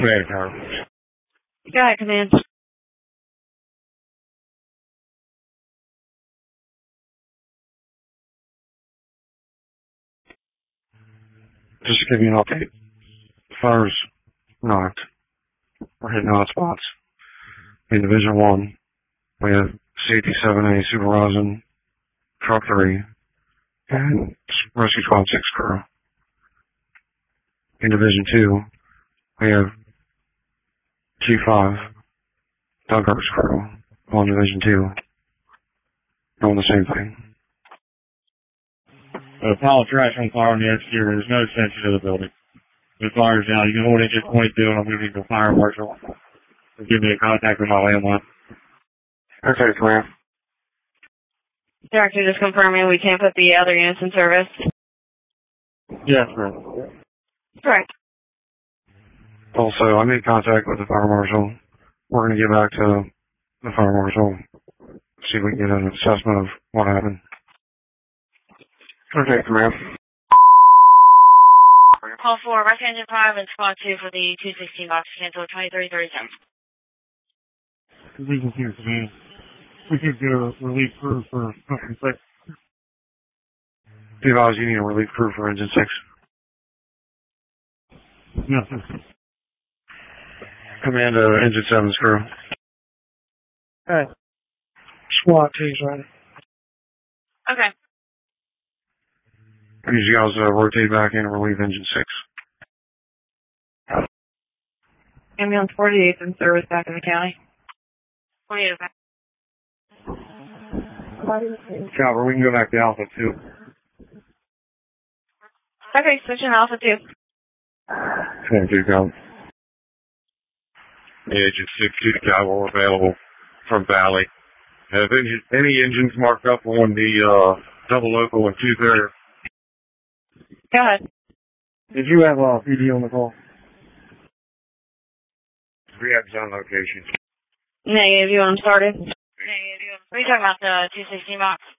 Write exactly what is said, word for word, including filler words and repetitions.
Command Tower. Go ahead, Command. Just to give you an update. The fire's knocked. We're hitting hot spots. In Division one, we have C T seven A supervising Truck three and Rescue Squad six crew. In Division two, we have G five Dunker's crew on Division two doing the same thing. A pile of trash on fire on the exterior. There's no extension to the building. The fire's down. You can hold engine twenty-two, and I'm going to need the fire marshal to give me a contact with my landline. Okay, Command. Director, just confirming we can't put the other units in service. Yes, ma'am. Correct. Also, I made contact with the fire marshal. We're going to get back to the fire marshal, see if we can get an assessment of what happened. Okay, Command. Call for Rescue Engine five and Squad two for the two sixteen box. Cancel twenty-three thirty-seven. We can hear Command. We could get a relief crew for Engine six. Be advised, you need a relief crew for Engine six. Yes, sir. Command uh, Engine seven's crew. Alright. SWAT team's ready. Okay. I need you guys to uh, rotate back in and relieve Engine six. Ambulance forty-eight in service back in the county. forty-eight, okay. Chopper, we can go back to Alpha two. Okay, switching Alpha two. Thank you, Cal. Engine six Chicago available from Valley. Have any, any engines marked up on the uh, double local and two thirty? Go ahead. Did you have a P D on the call? We have zone location. Negative, you want them started? Negative, you want What are you talking about, the two sixteen box?